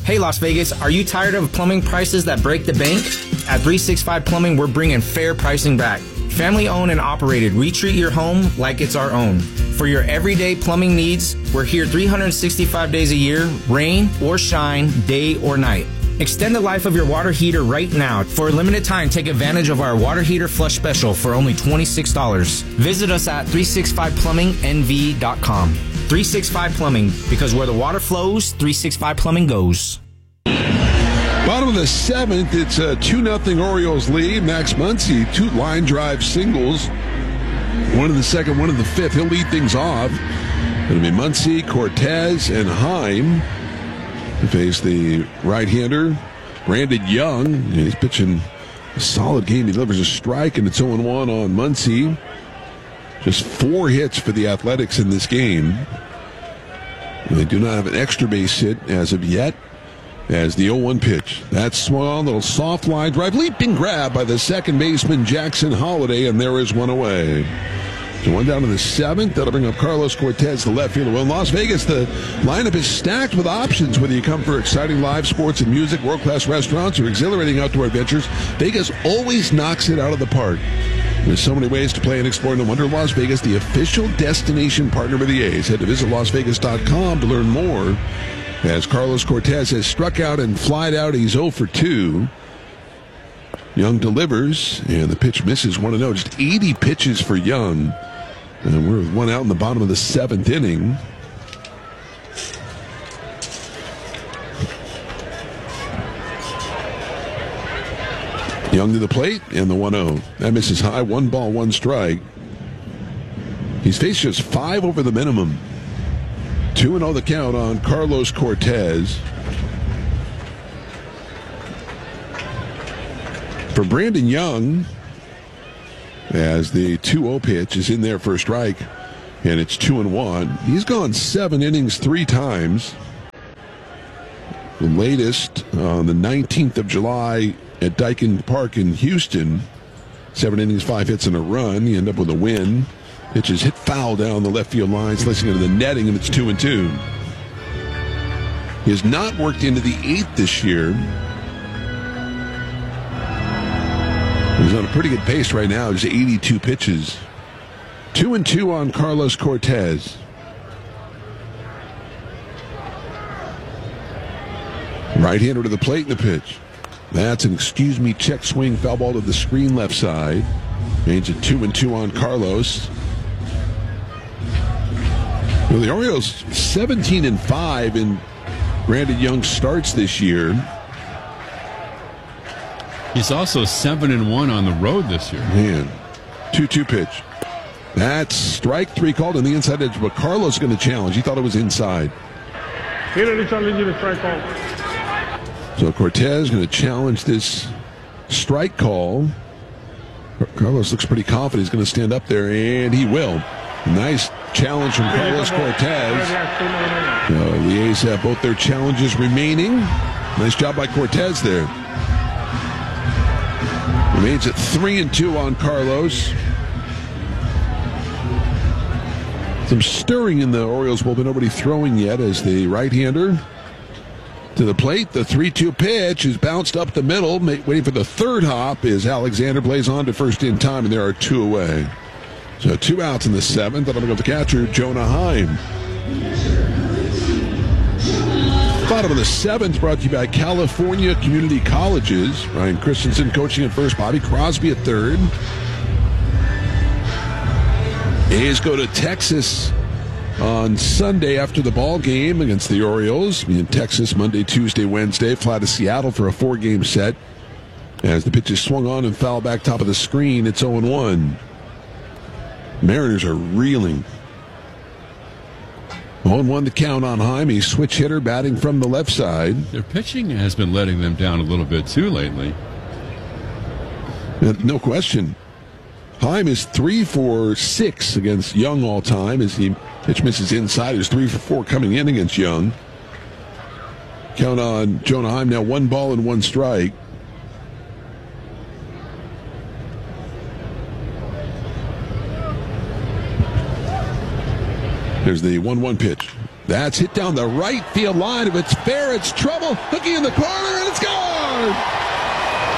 Hey Las Vegas, are you tired of plumbing prices that break the bank? At 365 Plumbing, we're bringing fair pricing back. Family owned and operated, we treat your home like it's our own. For your everyday plumbing needs, we're here 365 days a year, rain or shine, day or night. Extend the life of your water heater right now. For a limited time, take advantage of our water heater flush special for only $26. Visit us at 365plumbingnv.com. 365 Plumbing, because where the water flows, 365 Plumbing goes. Bottom of the seventh, it's a 2-0 Orioles lead. Max Muncy, 2 line drive singles. One in the second, one in the fifth. He'll lead things off. It'll be Muncy, Cortez, and Heim to face the right-hander, Brandon Young. He's pitching a solid game. He delivers a strike, and it's 0-1 on Muncy. Just 4 hits for the Athletics in this game. They do not have an extra base hit as of yet. As the 0-1 pitch. That's swung on, little soft line drive. Leaping grab by the second baseman, Jackson Holliday, and there is one away. So one down to the seventh. That'll bring up Carlos Cortez, the left fielder. Well, in Las Vegas, the lineup is stacked with options. Whether you come for exciting live sports and music, world-class restaurants, or exhilarating outdoor adventures, Vegas always knocks it out of the park. There's so many ways to play and explore. No wonder Las Vegas, the official destination partner of the A's. Head to visit LasVegas.com to learn more. As Carlos Cortez has struck out and flied out, he's 0 for 2. Young delivers, and the pitch misses 1-0. Just 80 pitches for Young. And we're with 1 out in the bottom of the 7th inning. Young to the plate, and the 1-0. That misses high. 1 ball, 1 strike. He's faced just 5 over the minimum. 2-0 the count on Carlos Cortez. For Brandon Young, as the 2-0 pitch is in there for a strike, and it's 2-1. He's gone 7 innings 3 times. The latest on the 19th of July at Daikin Park in Houston. 7 innings, 5 hits and a run. You end up with a win. Pitch is hit foul down the left field line, slicing into the netting, and it's 2-2. He has not worked into the 8th this year. He's on a pretty good pace right now. Just 82 pitches. 2-2 on Carlos Cortez. Right-hander to the plate in the pitch. That's an check swing, foul ball to the screen left side. Means a 2-2 on Carlos. Well, the Orioles 17-5 in Brandon Young starts this year. He's also 7-1 on the road this year. Man, 2-2 pitch. That's strike 3 called on the inside edge, but Carlos is going to challenge. He thought it was inside. So Cortez is going to challenge this strike call. Carlos looks pretty confident he's going to stand up there, and he will. Nice challenge from Carlos Cortez. The A's have both their challenges remaining. Nice job by Cortez there. Remains at 3-2 on Carlos. Some stirring in the Orioles bullpen. Nobody throwing yet as the right-hander to the plate. The 3-2 pitch is bounced up the middle. Waiting for the third hop as Alexander plays on to first in time, and there are 2 away. So 2 outs in the 7th. That'll bring up the catcher, Jonah Heim. Bottom of the 7th brought to you by California Community Colleges. Ryan Christensen coaching at first, Bobby Crosby at third. A's go to Texas on Sunday after the ball game against the Orioles. Be in Texas Monday, Tuesday, Wednesday. Fly to Seattle for a 4-game set. As the pitch is swung on and foul back top of the screen, it's 0-1. Mariners are reeling. 0-1 to count on Heim. He's switch hitter batting from the left side. Their pitching has been letting them down a little bit too lately. No question. Heim is 3 for 6 against Young all time as he pitch misses inside. He's 3 for 4 coming in against Young. Count on Jonah Heim now 1 ball and 1 strike. There's the 1-1 pitch. That's hit down the right field line. If it's fair, it's trouble. Hooking in the corner, and it's gone!